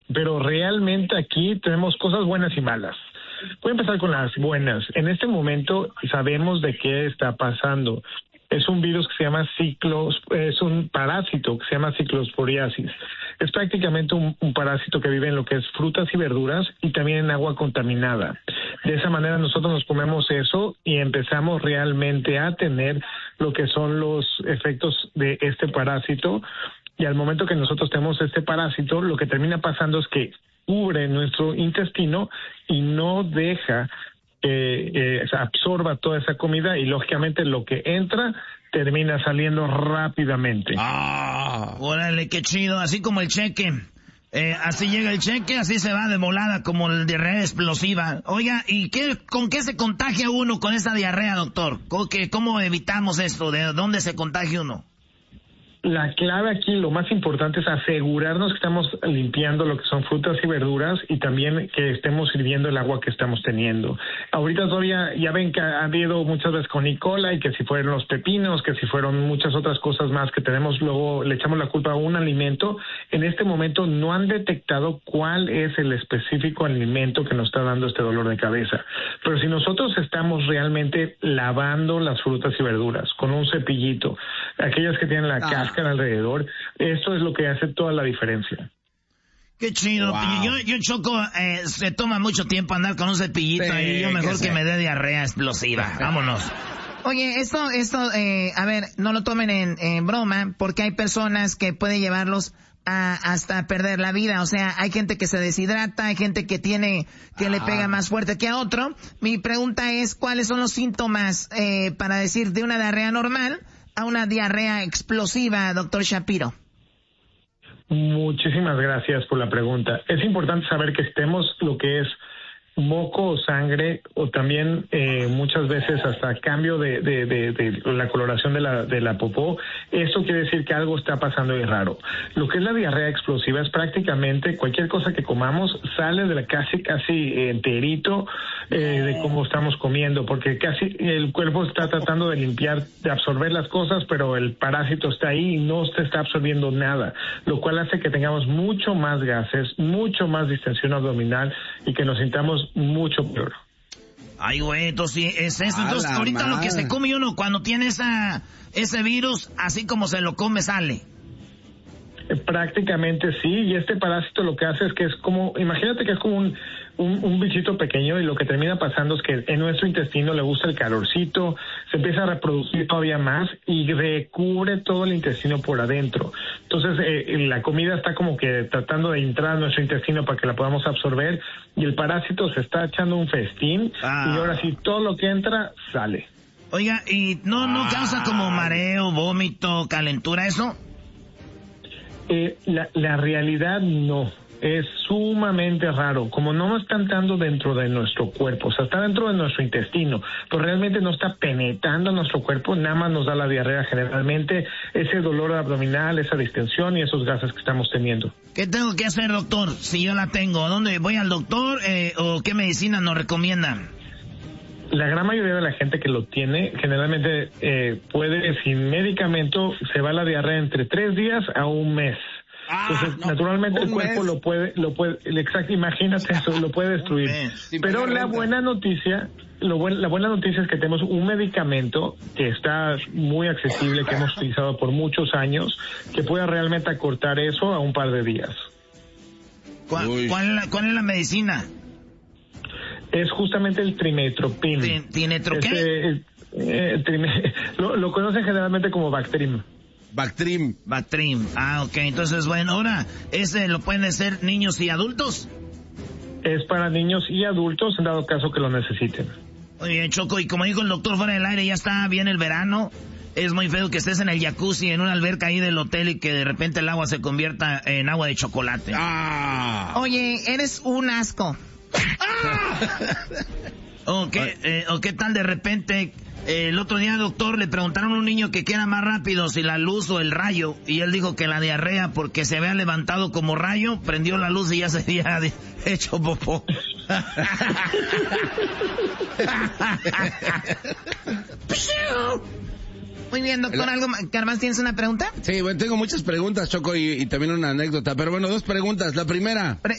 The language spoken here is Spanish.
pero realmente aquí tenemos cosas buenas y malas. Voy a empezar con las buenas. En este momento sabemos de qué está pasando. Es un virus que se llama es un parásito que se llama ciclosporiasis. Es prácticamente un parásito que vive en lo que es frutas y verduras y también en agua contaminada. De esa manera nosotros nos comemos eso y empezamos realmente a tener lo que son los efectos de este parásito. Y al momento que nosotros tenemos este parásito, lo que termina pasando es que cubre nuestro intestino y no deja que absorba toda esa comida y lógicamente lo que entra termina saliendo rápidamente. Órale, qué chido, así como el cheque. Así llega el cheque, así se va de volada como el diarrea explosiva. Oiga, ¿y con qué se contagia uno con esa diarrea, doctor? ¿Cómo evitamos esto? ¿De dónde se contagia uno? La clave aquí, lo más importante es asegurarnos que estamos limpiando lo que son frutas y verduras y también que estemos sirviendo el agua que estamos teniendo. Ahorita todavía ya ven que ha habido muchas veces con E. coli, que si fueron los pepinos, que si fueron muchas otras cosas más que tenemos, luego le echamos la culpa a un alimento. En este momento no han detectado cuál es el específico alimento que nos está dando este dolor de cabeza. Pero si nosotros estamos realmente lavando las frutas y verduras con un cepillito, aquellas que tienen la cáscara alrededor, esto es lo que hace toda la diferencia. Qué chido. Wow. Yo Choco, se toma mucho tiempo andar con un cepillito y yo mejor que me dé diarrea explosiva. Vámonos. Oye, esto, a ver, no lo tomen en broma, porque hay personas que puede llevarlos hasta perder la vida. O sea, hay gente que se deshidrata, hay gente que le pega más fuerte que a otro. Mi pregunta es, ¿cuáles son los síntomas para decir de una diarrea normal a una diarrea explosiva, doctor Shapiro? Muchísimas gracias por la pregunta. Es importante saber que estemos lo que es moco o sangre o también muchas veces hasta cambio de la coloración de la popó. Esto quiere decir que algo está pasando y raro. Lo que es la diarrea explosiva es prácticamente cualquier cosa que comamos sale de la casi enterito de cómo estamos comiendo, porque casi el cuerpo está tratando de limpiar, de absorber las cosas, pero el parásito está ahí y no se está absorbiendo nada, lo cual hace que tengamos mucho más gases, mucho más distensión abdominal y que nos sintamos mucho peor. Ay, güey, entonces es eso. Entonces, ahorita lo que se come uno cuando tiene ese virus, así como se lo come, sale. Prácticamente sí, y este parásito lo que hace es que es como, imagínate que es como un bichito pequeño y lo que termina pasando es que en nuestro intestino le gusta el calorcito, se empieza a reproducir todavía más y recubre todo el intestino por adentro. Entonces la comida está como que tratando de entrar a nuestro intestino para que la podamos absorber y el parásito se está echando un festín y ahora sí todo lo que entra sale. Oiga, ¿y no causa como mareo, vómito, calentura eso? La realidad no, es sumamente raro, como no está entrando dentro de nuestro cuerpo, o sea, está dentro de nuestro intestino, pero realmente no está penetrando nuestro cuerpo, nada más nos da la diarrea generalmente, ese dolor abdominal, esa distensión y esos gases que estamos teniendo. ¿Qué tengo que hacer, doctor, si yo la tengo? ¿Dónde voy al doctor o qué medicina nos recomiendan? La gran mayoría de la gente que lo tiene, generalmente puede, sin medicamento, se va la diarrea entre 3 días a un mes. Entonces, naturalmente el cuerpo lo puede, exacto, imagínate eso, lo puede destruir. Pero la buena noticia es que tenemos un medicamento que está muy accesible, que hemos utilizado por muchos años, que puede realmente acortar eso a un par de días. ¿Cuál es la medicina? Es justamente el Trimestoprim. ¿Trinetro qué? Lo conocen generalmente como Bactrim. Bactrim. Ok, entonces, bueno, ahora, ¿ese lo pueden hacer niños y adultos? Es para niños y adultos, en dado caso que lo necesiten. Oye, Choco, y como dijo el doctor fuera del aire, ya está bien el verano. Es muy feo que estés en el jacuzzi, en una alberca ahí del hotel y que de repente el agua se convierta en agua de chocolate. Oye, eres un asco. ¿O qué tal de repente? El otro día, doctor, le preguntaron a un niño que qué era más rápido, si la luz o el rayo, y él dijo que la diarrea, porque se había levantado como rayo, prendió la luz y ya se había hecho popó. Muy bien, doctor, ¿algo más? ¿Tienes una pregunta? Sí, bueno, tengo muchas preguntas, Choco, y también una anécdota, pero bueno, 2 preguntas. La primera...